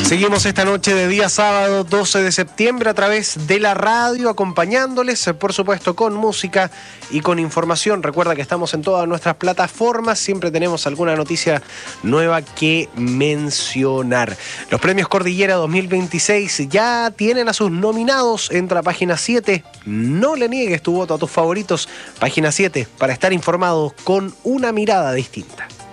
Seguimos esta noche de día sábado 12 de septiembre a través de la radio, acompañándoles, por supuesto, con música y con información. Recuerda que estamos en todas nuestras plataformas, siempre tenemos alguna noticia nueva que mencionar. Los premios Cordillera 2026 ya tienen a sus nominados. Entra a página 7, no le niegues tu voto a tus favoritos. Página 7, para estar informado con una mirada distinta.